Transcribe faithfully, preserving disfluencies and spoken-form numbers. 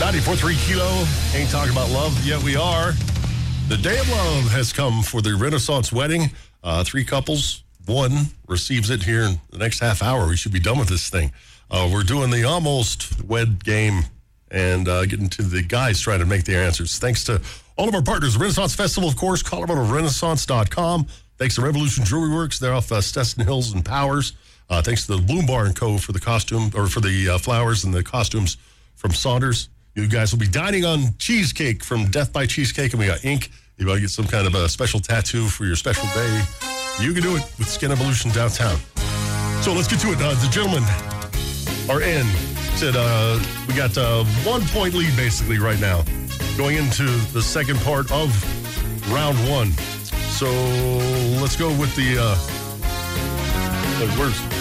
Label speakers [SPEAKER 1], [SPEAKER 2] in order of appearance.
[SPEAKER 1] ninety-four point three Kilo. Ain't talking about love, yet we are. The day of love has come for the Renaissance wedding. Uh, three couples. One receives it here in the next half hour. We should be done with this thing. Uh, we're doing the almost wed game and uh, getting to the guys trying to make their answers. Thanks to all of our partners, the Renaissance Festival, of course, Colorado Renaissance dot com. Thanks to Revolution Jewelry Works. They're off uh, Stetson Hills and Powers. Uh, thanks to the Bloom Bar and Co. for the costume, or for the uh, flowers and the costumes from Saunders. You guys will be dining on cheesecake from Death by Cheesecake, and we got ink. You want to get some kind of a special tattoo for your special day. You can do it with Skin Evolution downtown. So let's get to it. Uh, the gentlemen are in. Said uh, we got a one-point lead basically right now, going into the second part of round one. So let's go with the. Uh, where's